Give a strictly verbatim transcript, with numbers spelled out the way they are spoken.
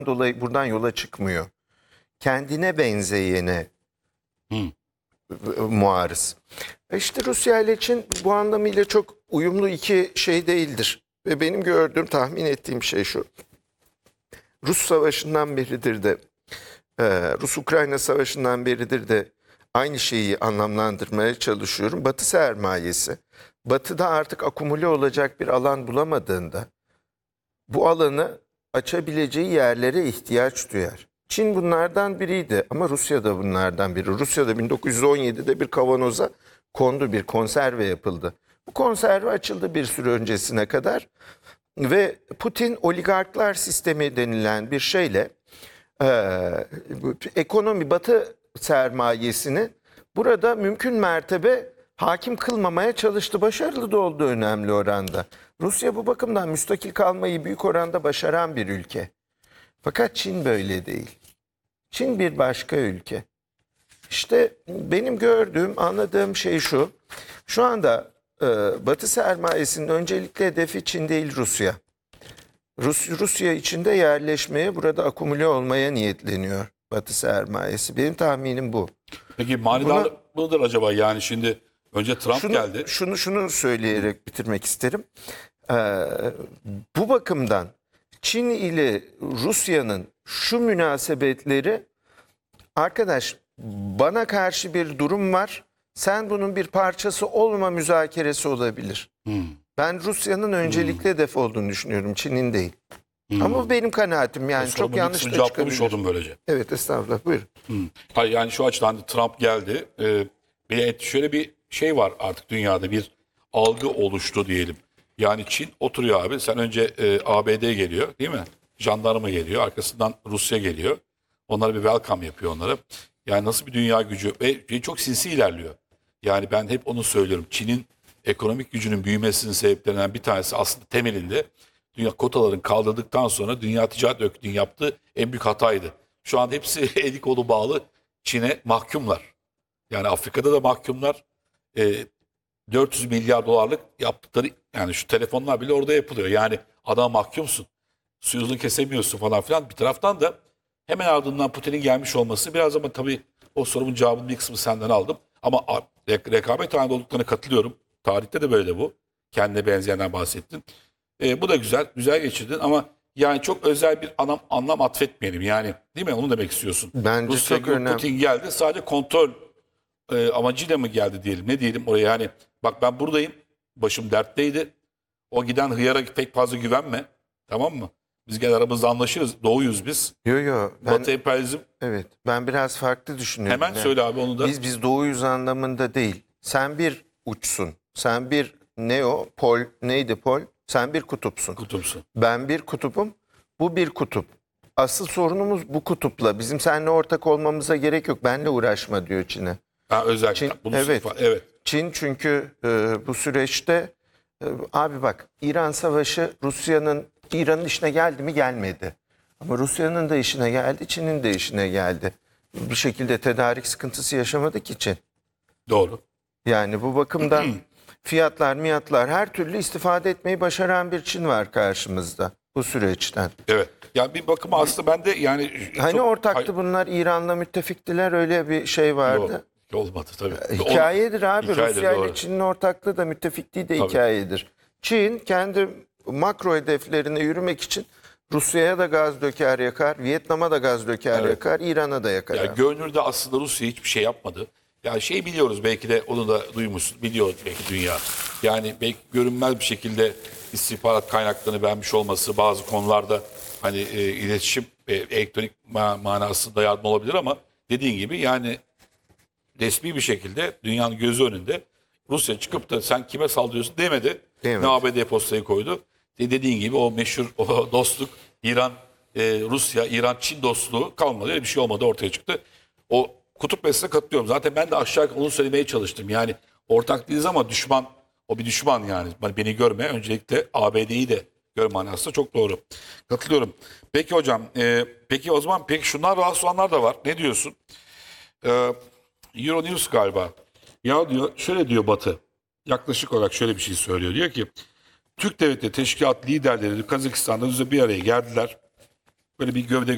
dolayı buradan yola çıkmıyor. Kendine benzeyene Hı. muarız. İşte Rusya ile Çin bu anlamıyla çok uyumlu iki şey değildir. Ve benim gördüğüm, tahmin ettiğim şey şu. Rus Savaşı'ndan beridir de, e, Rus-Ukrayna Savaşı'ndan beridir de aynı şeyi anlamlandırmaya çalışıyorum. Batı sermayesi, Batı'da artık akumüle olacak bir alan bulamadığında bu alanı açabileceği yerlere ihtiyaç duyar. Çin bunlardan biriydi ama Rusya da bunlardan biri. Rusya'da bin dokuz yüz on yedide bir kavanoza kondu, bir konserve yapıldı. Bu konserve açıldı bir süre öncesine kadar ve Putin oligarklar sistemi denilen bir şeyle e, ekonomi, Batı sermayesini burada mümkün mertebe hakim kılmamaya çalıştı. Başarılı da oldu önemli oranda. Rusya bu bakımdan müstakil kalmayı büyük oranda başaran bir ülke. Fakat Çin böyle değil. Çin bir başka ülke. İşte benim gördüğüm, anladığım şey şu. Şu anda e, Batı sermayesinin öncelikli hedefi Çin değil, Rusya. Rus, Rusya içinde yerleşmeye, burada akumüle olmaya niyetleniyor Batı sermayesi. Benim tahminim bu. Peki manidar mıdır acaba? Yani şimdi önce Trump şunu, geldi. Şunu şunu söyleyerek bitirmek isterim. Ee, bu bakımdan Çin ile Rusya'nın şu münasebetleri, arkadaş bana karşı bir durum var, sen bunun bir parçası olma müzakeresi olabilir. Hmm. Ben Rusya'nın öncelikli hmm. hedef olduğunu düşünüyorum, Çin'in değil. Hmm. Ama bu benim kanaatim, yani o çok yanlış da cevaplamış çıkabilir. oldum böylece. Evet, estağfurullah, buyurun. Hmm. Hayır, yani şu açıdan Trump geldi. Ee, şöyle bir şey var artık dünyada, bir algı oluştu diyelim. Yani Çin oturuyor abi. Sen önce e, A B D geliyor değil mi? Jandarma geliyor. Arkasından Rusya geliyor. Onlara bir welcome yapıyor onlara. Yani nasıl bir dünya gücü ve çok sinsi ilerliyor. Yani ben hep onu söylüyorum. Çin'in ekonomik gücünün büyümesinin sebeplerinden bir tanesi aslında temelinde dünya kotaların kaldırdıktan sonra Dünya Ticaret Örgütü'nün yaptığı en büyük hataydı. Şu an hepsi eli kolu bağlı Çin'e mahkumlar. Yani Afrika'da da mahkumlar. E, dört yüz milyar dolarlık yaptıkları, yani şu telefonlar bile orada yapılıyor. Yani adama mahkumsun. Suyunu kesemiyorsun falan filan. Bir taraftan da hemen ardından Putin'in gelmiş olması biraz, ama tabii o sorumun cevabının bir kısmı senden aldım. Ama rekabet halinde olduklarına katılıyorum. Tarihte de böyle bu. Kendine benzeyenden bahsettin. E, bu da güzel. Güzel geçirdin ama yani çok özel bir anlam, anlam atfetmeyelim. Yani değil mi? Onu demek istiyorsun. Bence Rusya, çok önemli. Putin geldi. Sadece kontrol e, amacıyla mı geldi diyelim. Ne diyelim oraya, yani bak ben buradayım. Başım dertteydi. O giden hıyara pek fazla güvenme. Tamam mı? Biz gel aramızda anlaşırız. Doğuyuz biz. Yo yo. Ben, Batı emperyalizm. Evet. Ben biraz farklı düşünüyorum. Hemen yani. söyle abi onu da. Biz biz doğuyuz anlamında değil. Sen bir uçsun. Sen bir ne o? Pol neydi pol? Sen bir kutupsun. Kutupsun. Ben bir kutupum. Bu bir kutup. Asıl sorunumuz bu kutupla. Bizim seninle ortak olmamıza gerek yok. Benle uğraşma diyor Çin'e. Ha, özellikle. Çin, Bunu evet. sıfa, evet. Çin çünkü e, bu süreçte e, abi bak, İran Savaşı Rusya'nın İran'ın işine geldi mi? Gelmedi. Ama Rusya'nın da işine geldi, Çin'in de işine geldi. Bir şekilde tedarik sıkıntısı yaşamadı ki Çin. Doğru. Yani bu bakımdan fiyatlar, miyatlar, her türlü istifade etmeyi başaran bir Çin var karşımızda bu süreçten. Evet. Yani bir bakıma aslında ben de yani... Hani çok, ortaktı bunlar, İran'la müttefiktiler, öyle bir şey vardı. Yok, olmadı tabii. Hikayedir abi. Hikayedir, Rusya ile doğru. Çin'in ortaklığı da müttefikliği de Tabii. hikayedir. Çin kendi makro hedeflerine yürümek için Rusya'ya da gaz döker yakar, Vietnam'a da gaz döker Evet. yakar, İran'a da yakar. Yani görünürde aslında Rusya hiçbir şey yapmadı. Yani şey biliyoruz, belki de onu da duymuşsun, biliyor belki dünya. Yani belki görünmez bir şekilde istihbarat kaynaklarını vermiş olması bazı konularda hani e, iletişim e, elektronik ma- manasında yardım olabilir, ama dediğin gibi yani resmi bir şekilde dünyanın gözü önünde Rusya çıkıp da sen kime saldırıyorsun demedi. Demedi. Ne A B D postayı koydu. De dediğin gibi o meşhur o dostluk, İran, e, Rusya, İran, Çin dostluğu kalmadı. Öyle bir şey olmadı, ortaya çıktı. O kutup meselesine katılıyorum. Zaten ben de aşağı yukarı onu söylemeye çalıştım. Yani ortak değiliz ama düşman, o bir düşman yani. Beni görme, öncelikle A B D'yi de gör manasında, çok doğru. Katılıyorum. Peki hocam, e, peki o zaman peki şunlar rahatsız olanlar da var. Ne diyorsun? E, Euronews galiba. Ya diyor, şöyle diyor Batı. Yaklaşık olarak şöyle bir şey söylüyor. Diyor ki Türk Devleti Teşkilat liderleri Kazakistan'da bir araya geldiler. Böyle bir gövde